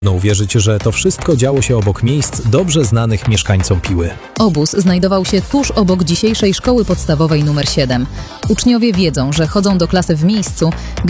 Trudno uwierzyć, że to wszystko działo się obok miejsc dobrze znanych mieszkańcom Piły. Obóz znajdował się tuż obok dzisiejszej szkoły podstawowej nr 7. Uczniowie wiedzą, że chodzą do klasy w miejscu,